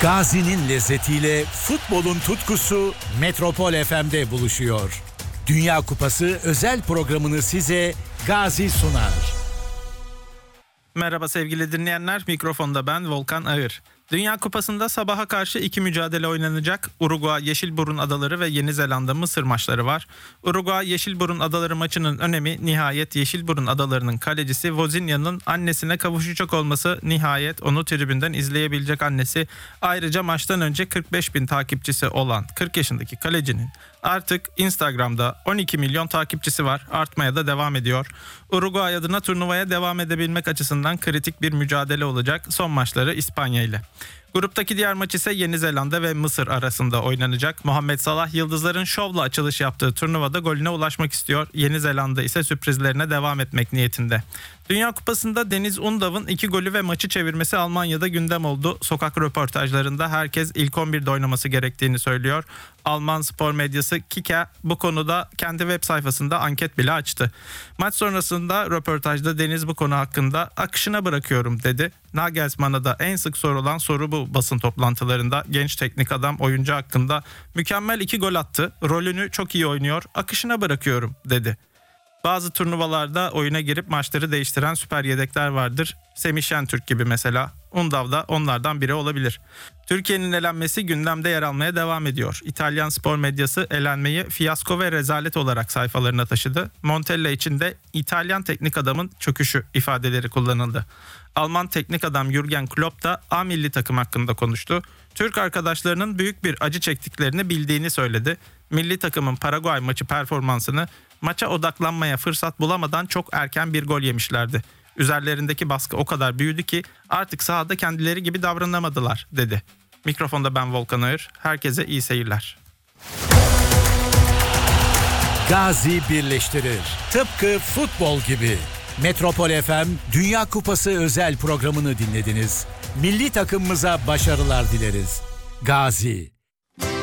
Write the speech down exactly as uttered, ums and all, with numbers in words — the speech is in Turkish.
Gazi'nin lezzetiyle futbolun tutkusu Metropol F M'de buluşuyor. Dünya Kupası özel programını size Gazi sunar. Merhaba sevgili dinleyenler, mikrofonda ben Volkan Ağır. Dünya Kupası'nda sabaha karşı iki mücadele oynanacak. Uruguay, Yeşilburun Adaları ve Yeni Zelanda Mısır maçları var. Uruguay, Yeşilburun Adaları maçının önemi nihayet Yeşilburun Adaları'nın kalecisi Wozniak'ın annesine kavuşacak olması, nihayet onu tribünden izleyebilecek annesi. Ayrıca maçtan önce kırk beş bin takipçisi olan kırk yaşındaki kalecinin artık Instagram'da on iki milyon takipçisi var, artmaya da devam ediyor. Uruguay adına turnuvaya devam edebilmek açısından kritik bir mücadele olacak. Son maçları İspanya ile. Gruptaki diğer maç ise Yeni Zelanda ve Mısır arasında oynanacak. Muhammed Salah yıldızların şovla açılış yaptığı turnuvada golüne ulaşmak istiyor. Yeni Zelanda ise sürprizlerine devam etmek niyetinde. Dünya Kupası'nda Deniz Undav'ın iki golü ve maçı çevirmesi Almanya'da gündem oldu. Sokak röportajlarında herkes ilk on birde oynaması gerektiğini söylüyor. Alman spor medyası Kicker bu konuda kendi web sayfasında anket bile açtı. Maç sonrasında röportajda Deniz bu konu hakkında akışına bırakıyorum dedi. Nagelsmann'a da en sık sorulan soru bu basın toplantılarında. Genç teknik adam oyuncu hakkında mükemmel iki gol attı, rolünü çok iyi oynuyor, akışına bırakıyorum dedi. Bazı turnuvalarda oyuna girip maçları değiştiren süper yedekler vardır. Semih Şentürk gibi mesela. Undav da onlardan biri olabilir. Türkiye'nin elenmesi gündemde yer almaya devam ediyor. İtalyan spor medyası elenmeyi fiyasko ve rezalet olarak sayfalarına taşıdı. Montella için de İtalyan teknik adamın çöküşü ifadeleri kullanıldı. Alman teknik adam Jürgen Klopp da A milli takım hakkında konuştu. Türk arkadaşlarının büyük bir acı çektiklerini bildiğini söyledi. Milli takımın Paraguay maçı performansını maça odaklanmaya fırsat bulamadan çok erken bir gol yemişlerdi. Üzerlerindeki baskı o kadar büyüdü ki artık sahada kendileri gibi davranamadılar dedi. Mikrofonda ben Volkan Ağır. Herkese iyi seyirler. Gazi birleştirir. Tıpkı futbol gibi. Metropol F M Dünya Kupası özel programını dinlediniz. Milli takımımıza başarılar dileriz. Gazi.